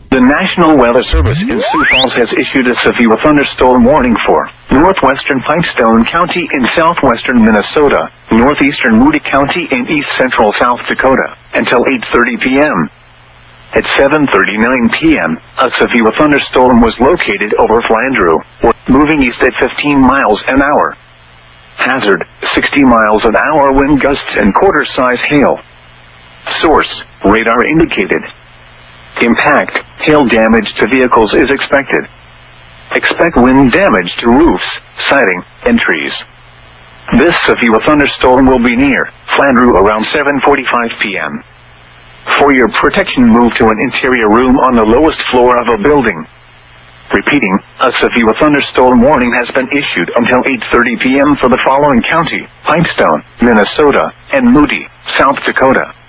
The National Weather Service in Sioux Falls has issued a severe thunderstorm warning for northwestern Pipestone County in southwestern Minnesota, northeastern Moody County in east-central South Dakota, until 8:30 p.m. At 7:39 p.m., a severe thunderstorm was located over Flandreau, moving east at 15 miles an hour. Hazard, 60 miles an hour wind gusts and quarter-size hail. Source, radar indicated. Impact, hail damage to vehicles is expected. Expect wind damage to roofs, siding, and trees. This severe thunderstorm will be near Flandreau around 7:45 p.m. For your protection, move to an interior room on the lowest floor of a building. Repeating, a severe thunderstorm warning has been issued until 8:30 p.m. for the following county: Pipestone, Minnesota, and Moody, South Dakota.